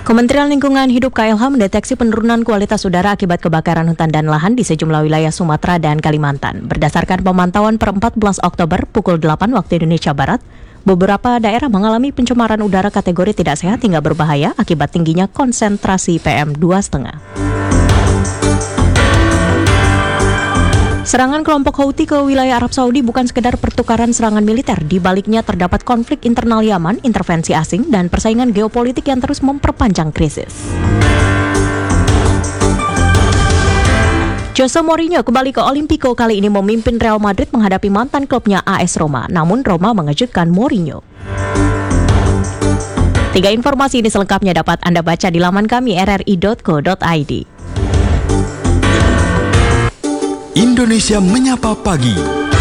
Kementerian Lingkungan Hidup KLH mendeteksi penurunan kualitas udara akibat kebakaran hutan dan lahan di sejumlah wilayah Sumatera dan Kalimantan. Berdasarkan pemantauan per 14 Oktober pukul 8 waktu Indonesia Barat, beberapa daerah mengalami pencemaran udara kategori tidak sehat hingga berbahaya akibat tingginya konsentrasi PM2,5. Serangan kelompok Houthi ke wilayah Arab Saudi bukan sekedar pertukaran serangan militer. Di baliknya terdapat konflik internal Yaman, intervensi asing, dan persaingan geopolitik yang terus memperpanjang krisis. Jose Mourinho kembali ke Olimpico, kali ini memimpin Real Madrid menghadapi mantan klubnya AS Roma. Namun Roma mengejutkan Mourinho. 3 informasi ini selengkapnya dapat Anda baca di laman kami rri.co.id. Indonesia Menyapa Pagi.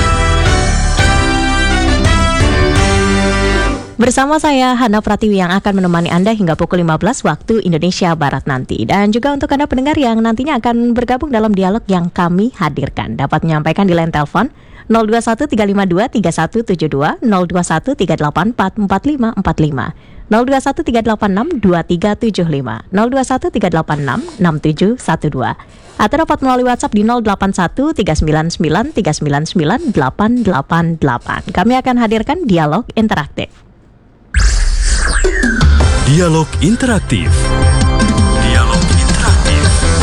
Bersama saya Hana Pratiwi yang akan menemani Anda hingga pukul 15 waktu Indonesia Barat nanti. Dan juga untuk Anda pendengar yang nantinya akan bergabung dalam dialog yang kami hadirkan, dapat menyampaikan di line telepon 0213523172, 0213844545, 0213862375, 0213866712, atau dapat melalui WhatsApp di 081399399888. Kami akan hadirkan dialog interaktif. Dialog interaktif. Dialog interaktif.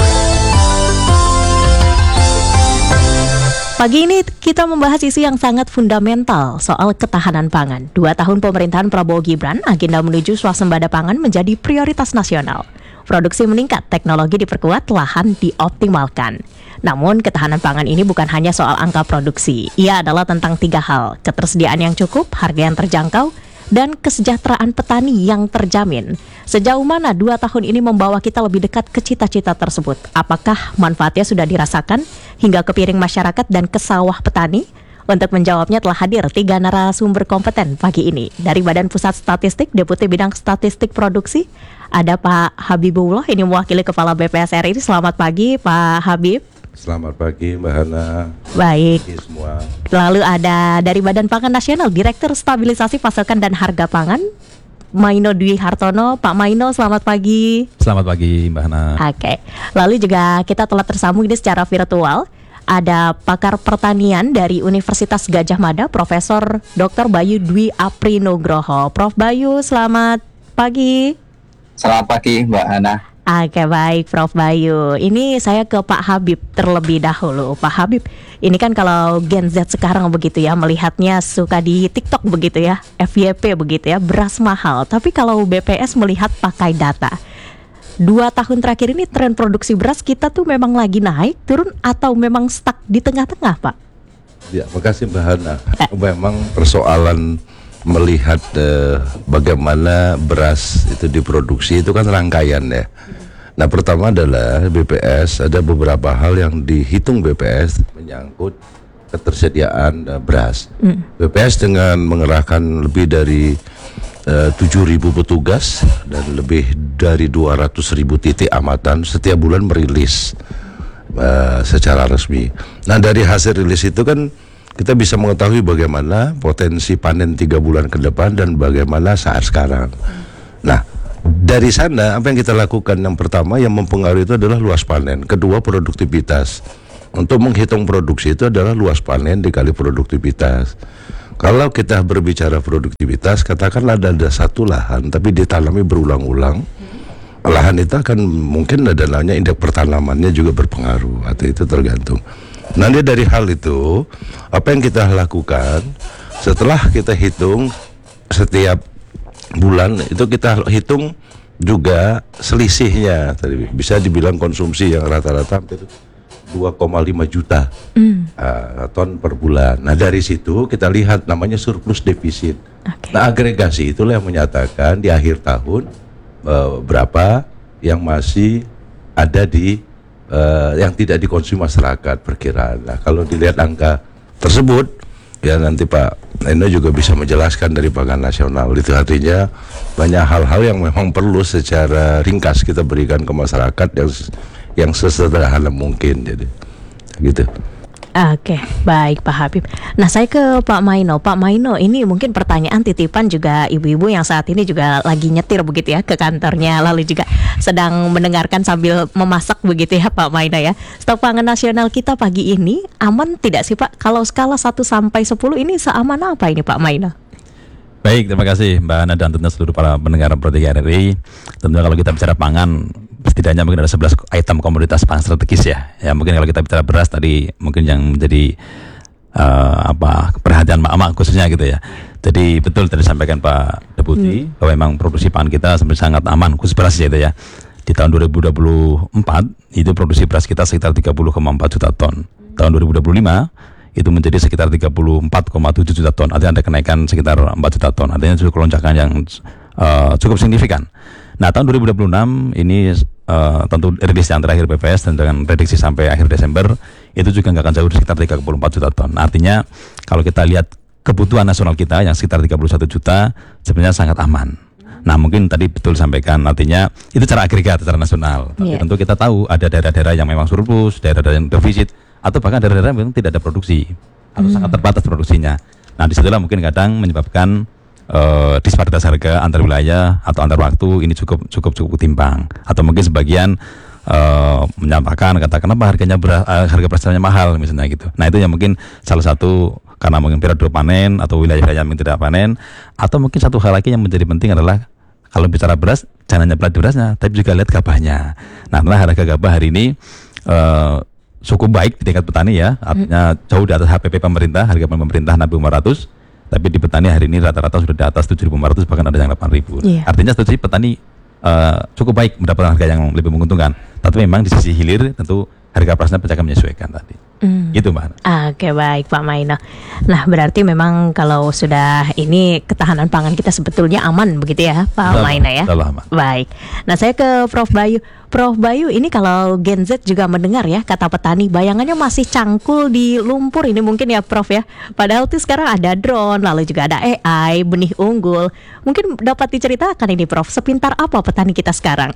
Pagi ini kita membahas isu yang sangat fundamental soal ketahanan pangan. 2 tahun pemerintahan Prabowo Gibran, agenda menuju swasembada pangan menjadi prioritas nasional. Produksi meningkat, teknologi diperkuat, lahan dioptimalkan. Namun ketahanan pangan ini bukan hanya soal angka produksi. Ia adalah tentang 3 hal: ketersediaan yang cukup, harga yang terjangkau, dan kesejahteraan petani yang terjamin. Sejauh mana 2 tahun ini membawa kita lebih dekat ke cita-cita tersebut? Apakah manfaatnya sudah dirasakan hingga ke piring masyarakat dan ke sawah petani? Untuk menjawabnya telah hadir 3 narasumber kompeten pagi ini. Dari Badan Pusat Statistik, Deputi Bidang Statistik Produksi, ada Pak Habibullah, ini mewakili Kepala BPS RI. Selamat pagi Pak Habib. Selamat pagi Mbak Hana. Baik. Pagi semua. Lalu ada dari Badan Pangan Nasional, Direktur Stabilisasi Pasokan dan Harga Pangan, Maino Dwi Hartono. Pak Maino, selamat pagi. Selamat pagi Mbak Hana. Oke. Lalu juga kita telah tersambung ini secara virtual. Ada pakar pertanian dari Universitas Gadjah Mada, Profesor Dr. Bayu Dwi Aprinugroho. Prof Bayu, selamat pagi. Selamat pagi Mbak Hana. Oke, baik Prof Bayu. Ini saya ke Pak Habib terlebih dahulu. Pak Habib, ini kan kalau Gen Z sekarang begitu ya, melihatnya suka di TikTok begitu ya, FYP begitu ya, beras mahal. Tapi kalau BPS melihat pakai data, 2 tahun terakhir ini tren produksi beras kita tuh memang lagi naik, turun, atau memang stuck di tengah-tengah, Pak? Ya, makasih Mbak Hana. Memang persoalan melihat bagaimana beras itu diproduksi itu kan rangkaian ya. Nah, pertama adalah BPS, ada beberapa hal yang dihitung BPS menyangkut ketersediaan beras. BPS dengan mengerahkan lebih dari 7.000 petugas dan lebih dari 200.000 titik amatan setiap bulan merilis secara resmi. Nah, dari hasil rilis itu kan kita bisa mengetahui bagaimana potensi panen 3 bulan ke depan dan bagaimana saat sekarang. Nah, dari sana apa yang kita lakukan? Yang pertama yang mempengaruhi itu adalah luas panen. Kedua, produktivitas. Untuk menghitung produksi itu adalah luas panen dikali produktivitas. Kalau kita berbicara produktivitas, katakanlah ada satu lahan tapi ditanami berulang-ulang, lahan itu akan mungkin ada namanya indeks pertanamannya juga berpengaruh, atau itu tergantung. Nanti dari hal itu, apa yang kita lakukan setelah kita hitung setiap bulan itu kita hitung juga selisihnya. Tadi bisa dibilang konsumsi yang rata-rata hampir 2,5 juta ton per bulan. Nah, dari situ kita lihat namanya surplus defisit. Nah, agregasi itulah yang menyatakan di akhir tahun berapa yang masih ada di yang tidak dikonsumsi masyarakat perkiraan. Nah, kalau dilihat angka tersebut, ya nanti Pak Eno juga bisa menjelaskan dari Pangan Nasional. Itu artinya banyak hal-hal yang memang perlu secara ringkas kita berikan ke masyarakat yang sesederhana mungkin, jadi gitu. Oke, baik Pak Habib. Nah, saya ke Pak Maino. Pak Maino, ini mungkin pertanyaan titipan juga ibu-ibu yang saat ini juga lagi nyetir begitu ya ke kantornya, lalu juga sedang mendengarkan sambil memasak begitu ya Pak Maino ya. Stok pangan nasional kita pagi ini aman tidak sih Pak? Kalau skala 1 sampai 10 ini seaman apa ini Pak Maino? Baik, terima kasih Mbak Ana dan tentunya seluruh para pendengar Pro3 RRI. Tentunya kalau kita bicara pangan, setidaknya mungkin ada 11 item komoditas pangan strategis ya. Ya mungkin kalau kita bicara beras tadi mungkin yang menjadi perhatian mak-mak khususnya gitu ya. Jadi betul tadi disampaikan Pak Deputi bahwa memang produksi pangan kita sebenarnya sangat aman khusus beras ya itu ya. Di tahun 2024 itu produksi beras kita sekitar 30,4 juta ton. Tahun 2025 itu menjadi sekitar 34,7 juta ton. Artinya ada kenaikan sekitar 4 juta ton. Artinya cukup lonjakan yang cukup signifikan. Nah, tahun 2026 ini tentu rilis yang terakhir BPS dan dengan prediksi sampai akhir Desember itu juga nggak akan jauh sekitar 34 juta ton. Artinya kalau kita lihat kebutuhan nasional kita yang sekitar 31 juta sebenarnya sangat aman. Nah, mungkin tadi betul sampaikan artinya itu secara agregat, secara nasional. Tapi tentu kita tahu ada daerah-daerah yang memang surplus, daerah-daerah yang defisit, atau bahkan daerah-daerah yang memang tidak ada produksi atau sangat terbatas produksinya. Nah, disitulah mungkin kadang menyebabkan disparitas harga antar wilayah atau antar waktu ini cukup timpang. Atau mungkin sebagian menyampaikan kata kenapa harga berasnya mahal misalnya gitu. Nah, itu yang mungkin salah satu karena mungkin periode panen atau wilayah-wilayah yang tidak panen, atau mungkin satu hal lagi yang menjadi penting adalah kalau bicara beras jangan hanya lihat berasnya tapi juga lihat gabahnya. Nah, harga gabah hari ini cukup baik di tingkat petani ya, artinya jauh di atas HPP pemerintah, harga pemerintah 6.500, tapi di petani hari ini rata-rata sudah di atas 7.500 bahkan ada yang 8.000. Artinya strategi petani cukup baik mendapatkan harga yang lebih menguntungkan. Tapi memang di sisi hilir tentu harga berasnya akan menyesuaikan tadi. Gitu Mbak. Oke, baik Pak Maino. Nah, berarti memang kalau sudah ini ketahanan pangan kita sebetulnya aman begitu ya Pak Maino ya. Baik. Nah, saya ke Prof Bayu. Prof Bayu, ini kalau Gen Z juga mendengar ya kata petani, bayangannya masih cangkul di lumpur ini mungkin ya Prof ya. Padahal tuh sekarang ada drone, lalu juga ada AI, benih unggul. Mungkin dapat diceritakan ini Prof, sepintar apa petani kita sekarang?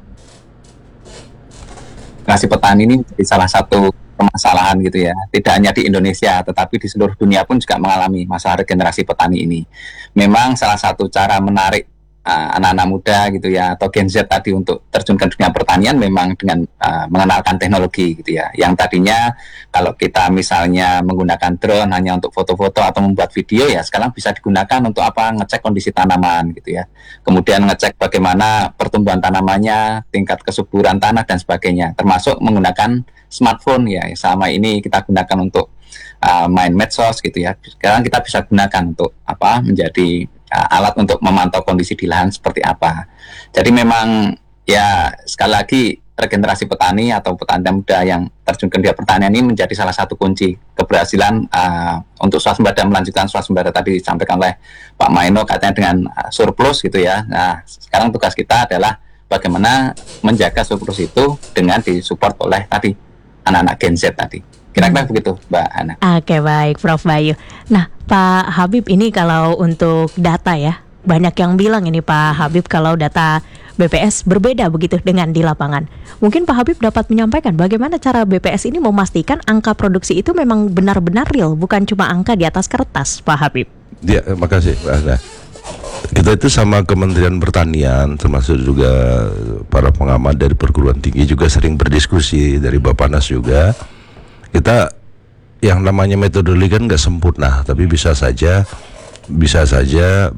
Generasi petani ini menjadi salah satu permasalahan gitu ya. Tidak hanya di Indonesia, tetapi di seluruh dunia pun juga mengalami masalah regenerasi petani ini. Memang salah satu cara menarik anak-anak muda gitu ya, atau Gen Z tadi untuk terjun ke dunia pertanian memang dengan mengenalkan teknologi gitu ya. Yang tadinya kalau kita misalnya menggunakan drone hanya untuk foto-foto atau membuat video ya, sekarang bisa digunakan untuk ngecek kondisi tanaman gitu ya. Kemudian ngecek bagaimana pertumbuhan tanamannya, tingkat kesuburan tanah dan sebagainya. Termasuk menggunakan smartphone ya, selama ini kita gunakan untuk main medsos gitu ya. Sekarang kita bisa gunakan untuk menjadi alat untuk memantau kondisi di lahan seperti apa. Jadi memang ya sekali lagi regenerasi petani atau petani muda yang terjun ke dunia pertanian ini menjadi salah satu kunci keberhasilan untuk swasembada, melanjutkan swasembada tadi disampaikan oleh Pak Maino katanya dengan surplus gitu ya. Nah, sekarang tugas kita adalah bagaimana menjaga surplus itu dengan disupport oleh tadi anak-anak Gen Z tadi. Kira-kira begitu Mbak Ana. Oke, baik Prof Bayu. Nah Pak Habib, ini kalau untuk data ya, banyak yang bilang ini Pak Habib kalau data BPS berbeda begitu dengan di lapangan. Mungkin Pak Habib dapat menyampaikan bagaimana cara BPS ini memastikan angka produksi itu memang benar-benar real, bukan cuma angka di atas kertas Pak Habib. Ya, makasih Mbak Ana. Kita itu sama Kementerian Pertanian termasuk juga para pengamat dari perguruan tinggi juga sering berdiskusi, dari Bappenas juga. Kita yang namanya metodologi kan nggak sempurna, tapi bisa saja